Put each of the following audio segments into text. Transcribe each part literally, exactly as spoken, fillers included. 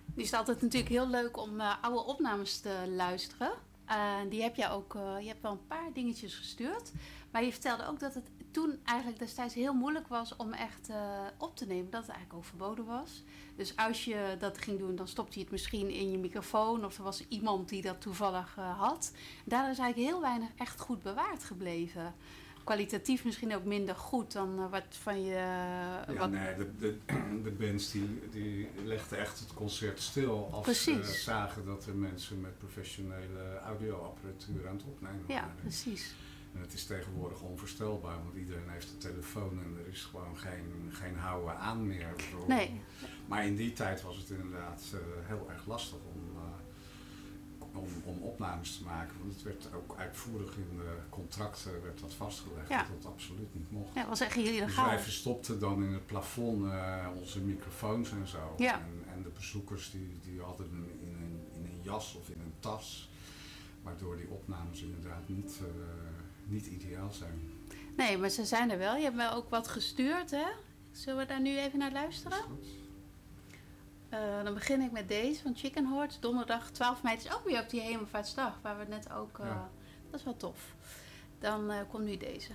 Nu is het altijd natuurlijk heel leuk om uh, oude opnames te luisteren. Uh, die heb je ook, uh, je hebt wel een paar dingetjes gestuurd. Maar je vertelde ook dat het toen eigenlijk destijds heel moeilijk was om echt uh, op te nemen. Dat het eigenlijk ook verboden was. Dus als je dat ging doen, dan stopte je het misschien in je microfoon. Of er was iemand die dat toevallig uh, had. Daardoor is eigenlijk heel weinig echt goed bewaard gebleven. Kwalitatief misschien ook minder goed dan uh, wat van je... Uh, ja, wat... nee, de, de, de bands die, die legden echt het concert stil als precies. ze uh, zagen dat er mensen met professionele audioapparatuur aan het opnemen ja, waren. Ja, precies. En het is tegenwoordig onvoorstelbaar, want iedereen heeft een telefoon en er is gewoon geen, geen houden aan meer. Nee. Maar in die tijd was het inderdaad uh, heel erg lastig om... Uh, Om, om opnames te maken, want het werd ook uitvoerig in de contracten werd dat vastgelegd, ja. dat dat absoluut niet mocht. Ja, was echt illegaal. Dus wij verstopten dan in het plafond uh, onze microfoons en zo. Ja. En, en de bezoekers die, die hadden hem in een, in een jas of in een tas, waardoor die opnames inderdaad niet, uh, niet ideaal zijn. Nee, maar ze zijn er wel. Je hebt me ook wat gestuurd, hè? Zullen we daar nu even naar luisteren? Uh, dan begin ik met deze van Chicken Horse. Donderdag twaalf mei. Het is ook weer op die Hemelvaartsdag. Waar we net ook... Uh, ja. Dat is wel tof. Dan uh, komt nu deze.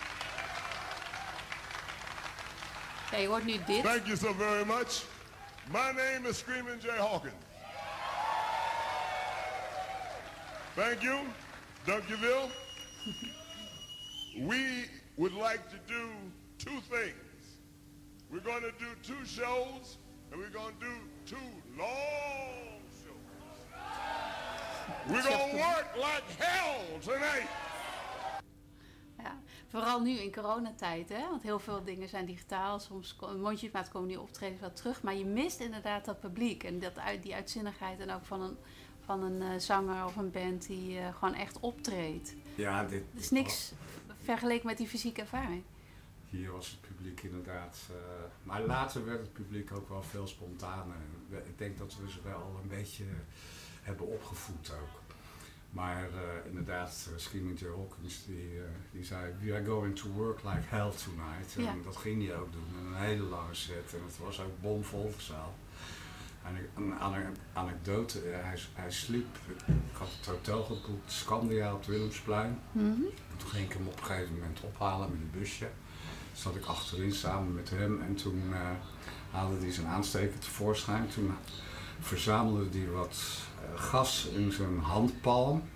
Ja, je hoort nu dit. Thank you so very much. My name is Screaming Jay Hawkins. Thank you. Dankjewel. We would like to do two things. We're going to do two shows. And we're going to do two long shows. We're going to work like hell tonight. Ja, vooral nu in coronatijd, hè? Want heel veel dingen zijn digitaal. Soms mondjesmaat komen nu optredens wat terug. Maar je mist inderdaad dat publiek. En dat, die uitzinnigheid en ook van een, van een uh, zanger of een band die uh, gewoon echt optreedt. Ja, dit... Het is niks vergeleken met die fysieke ervaring. Hier was het publiek inderdaad, uh, maar later werd het publiek ook wel veel spontaner. Ik denk dat we ze wel een beetje hebben opgevoed ook. Maar uh, inderdaad, uh, Screaming Jay Hawkins die, uh, die zei, we are going to work like hell tonight. En ja. dat ging hij ook doen, een hele lange set en het was ook bomvol de zaal. En een, een anekdote, hij, hij sliep, ik had het hotel geboekt, Scandia op het Willemsplein. Mm-hmm. Toen ging ik hem op een gegeven moment ophalen met een busje. Zat ik achterin samen met hem en toen uh, haalde hij zijn aansteker tevoorschijn. Toen verzamelde hij wat uh, gas in zijn handpalm.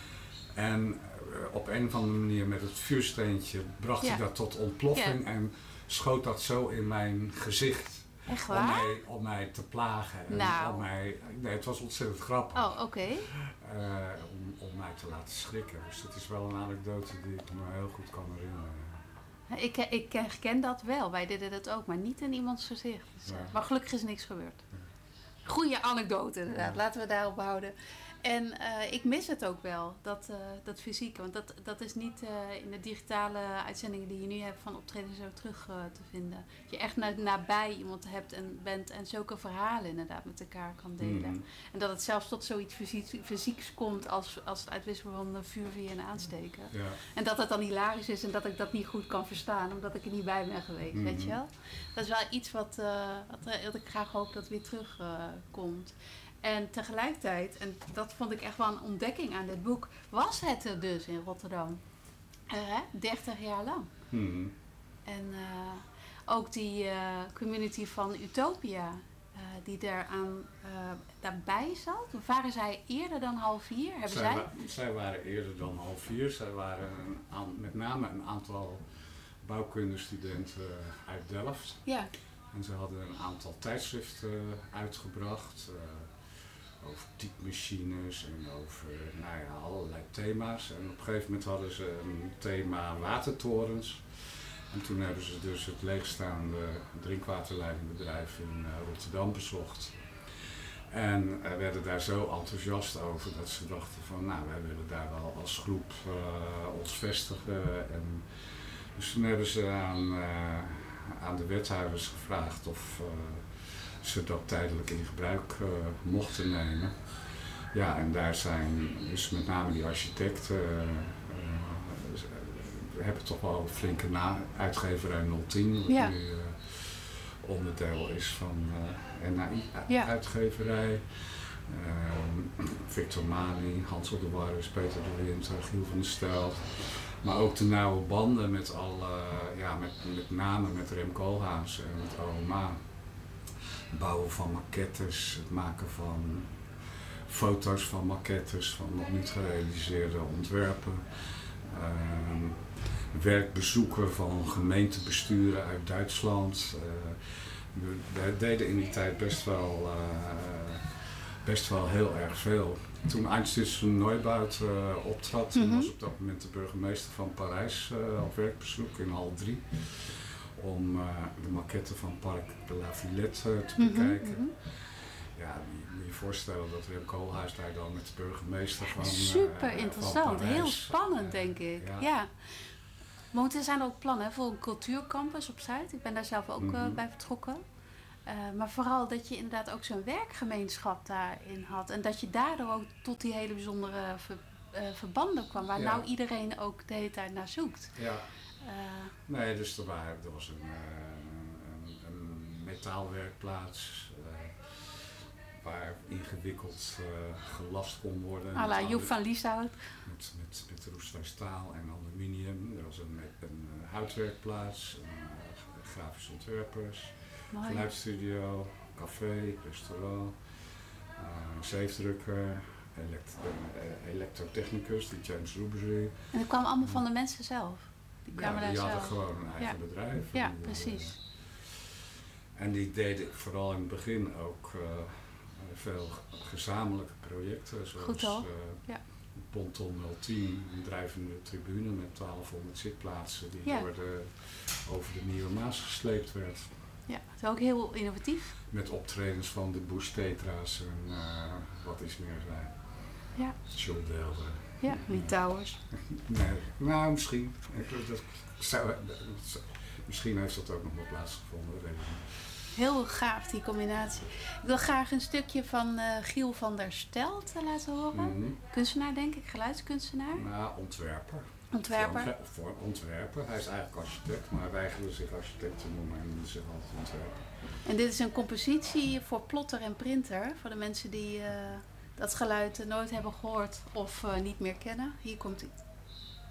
En uh, op een of andere manier met het vuursteentje bracht ja. hij dat tot ontploffing ja. en schoot dat zo in mijn gezicht. Echt waar? Om mij, om mij te plagen. En nou. om mij, nee, het was ontzettend grappig. Oh, oké. Okay. Uh, om, om mij te laten schrikken. Dus dat is wel een anekdote die ik me heel goed kan herinneren. Ik, ik herken dat wel. Wij deden dat ook, maar niet in iemands gezicht. Dus, ja. Maar gelukkig is niks gebeurd. Goeie anekdote inderdaad. Ja. Laten we daarop houden. En uh, ik mis het ook wel, dat, uh, dat fysieke. Want dat, dat is niet uh, in de digitale uitzendingen die je nu hebt van optreden zo terug uh, te vinden. Dat je echt na, nabij iemand hebt en bent en zulke verhalen inderdaad met elkaar kan delen. Mm. En dat het zelfs tot zoiets fysiek, fysieks komt als, als het uitwisselen van vuurvuur en aansteken. Ja. En dat het dan hilarisch is en dat ik dat niet goed kan verstaan omdat ik er niet bij ben geweest, mm. weet je wel. Dat is wel iets wat, uh, wat, wat ik graag hoop dat weer terugkomt. Uh, En tegelijkertijd, en dat vond ik echt wel een ontdekking aan dit boek, was het er dus in Rotterdam. Uh, dertig jaar lang. Hmm. En uh, ook die uh, community van Utopia, uh, die daaraan, uh, daarbij zat. Waren zij eerder dan half vier? Hebben zij, zij... Wa- zij waren eerder dan half vier. Zij waren een aan, met name een aantal bouwkundestudenten uit Delft. Ja. En ze hadden een aantal tijdschriften uitgebracht. Uh, over typemachines en over nou ja, allerlei thema's. En op een gegeven moment hadden ze een thema watertorens. En toen hebben ze dus het leegstaande drinkwaterleidingbedrijf in uh, Rotterdam bezocht. En uh, werden daar zo enthousiast over dat ze dachten van nou, wij willen daar wel als groep uh, ons vestigen. En dus toen hebben ze aan, uh, aan de wethouders gevraagd of uh, ze dat tijdelijk in gebruik uh, mochten nemen. Ja, en daar zijn dus met name die architecten uh, uh, hebben toch wel een flinke na uitgeverij nul tien, wat ja. nu uh, onderdeel is van uh, N A I-uitgeverij. Ja. Uh, Victor Mani, Hans Oldewarus, Peter de Winter, Giel van der Stelt. Maar ook de nauwe banden met alle, ja, met, met name met Rem Koolhaas en met O M A. Het bouwen van maquettes, het maken van foto's van maquettes, van nog niet gerealiseerde ontwerpen. Uh, werkbezoeken van gemeentebesturen uit Duitsland. Uh, we, we deden in die tijd best wel, uh, best wel heel erg veel. Toen Einstürzende Neubaut uh, optrad, mm-hmm. was op dat moment de burgemeester van Parijs uh, op werkbezoek in hal drie. Om uh, de maquette van Parc de la Villette uh, te mm-hmm. bekijken. Mm-hmm. Ja, je moet je voorstellen dat Rem Koolhaas daar dan met de burgemeester van Super uh, interessant, van heel spannend uh, denk ik. Ja. ja. Momenteel zijn er ook plannen voor een cultuurcampus op Zuid. Ik ben daar zelf ook mm-hmm. uh, bij betrokken. Uh, maar vooral dat je inderdaad ook zo'n werkgemeenschap daarin had. En dat je daardoor ook tot die hele bijzondere ver, uh, verbanden kwam. Waar ja. nou iedereen ook de hele tijd naar zoekt. Ja. Uh, nee, dus er, waren, er was een, uh, een, een metaalwerkplaats. Uh, waar ingewikkeld uh, gelast kon worden. À la Joep van Lieshout. Met, met, met roestvrij staal en aluminium. Er was een, een uh, houtwerkplaats, uh, grafische ontwerpers, Mooi. Geluidsstudio, café, restaurant, uh, zeefdrukker, elekt, uh, elektrotechnicus, die James Rubery. En dat kwam allemaal van de mensen zelf? Die kwamen ja, die daar hadden zelf. gewoon een eigen ja. bedrijf. Ja, en, precies. Uh, en die deden vooral in het begin ook uh, veel gezamenlijke projecten, zoals Goed, uh, ja. Ponton nul tien, een drijvende tribune met twaalfhonderd zitplaatsen die ja. door de, over de Nieuwe Maas gesleept werd. Ja, dat is ook heel innovatief. Met optredens van de Bush Tetra's en uh, wat is meer zijn. Ja. Jules Deelder. Ja, die Towers. Nee, nou misschien. Dat zou, dat, misschien heeft dat ook nog wel plaatsgevonden. Dat weet ik niet. Heel gaaf die combinatie. Ik wil graag een stukje van uh, Giel van der Stelt uh, laten horen. Mm-hmm. Kunstenaar denk ik, geluidskunstenaar. Nou, ontwerper. Ontwerper. Voor, voor ontwerper. Hij is eigenlijk architect, maar hij weigerde zich architect te noemen en noemde zich altijd ontwerper. En dit is een compositie voor plotter en printer. Voor de mensen die uh, dat geluid nooit hebben gehoord of uh, niet meer kennen. Hier komt het.